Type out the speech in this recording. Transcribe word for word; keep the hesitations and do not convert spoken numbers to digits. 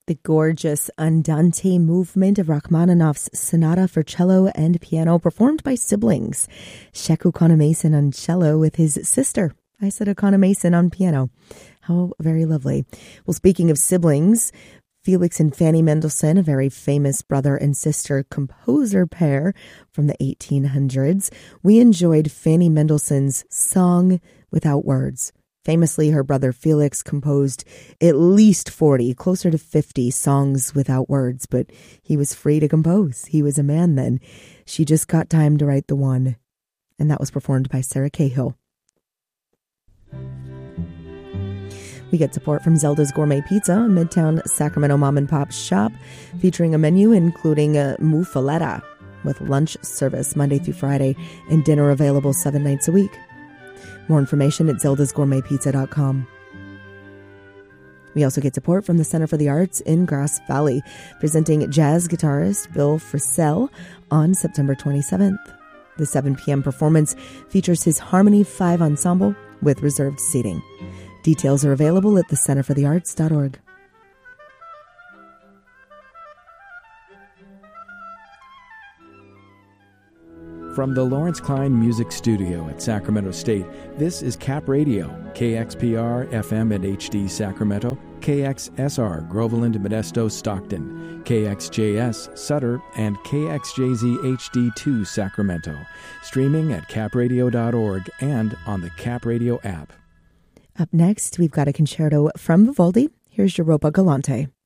The gorgeous Andante movement of Rachmaninoff's Sonata for Cello and Piano, performed by siblings. Sheku Okonor-Mason on cello with his sister, Aissata Okonor-Mason, on piano. How very lovely. Well, speaking of siblings, Felix and Fanny Mendelssohn, a very famous brother and sister composer pair from the eighteen hundreds. We enjoyed Fanny Mendelssohn's Song Without Words. Famously, her brother Felix composed at least forty, closer to fifty songs without words, but he was free to compose. He was a man then. She just got time to write the one, and that was performed by Sarah Cahill. We get support from Zelda's Gourmet Pizza, a Midtown Sacramento mom and pop shop, featuring a menu including a muffaletta with lunch service Monday through Friday and dinner available seven nights a week. More information at zeldas gourmet pizza dot com. We also get support from the Center for the Arts in Grass Valley, presenting jazz guitarist Bill Frisell on September twenty-seventh. The seven p.m. performance features his Harmony five ensemble with reserved seating. Details are available at the center for the arts dot org. From the Lawrence Klein Music Studio at Sacramento State, this is Cap Radio, K X P R F M and H D Sacramento, K X S R Groveland, Modesto, Stockton, K X J S Sutter, and K X J Z H D two Sacramento. Streaming at cap radio dot org and on the Cap Radio app. Up next, we've got a concerto from Vivaldi. Here's Europa Galante.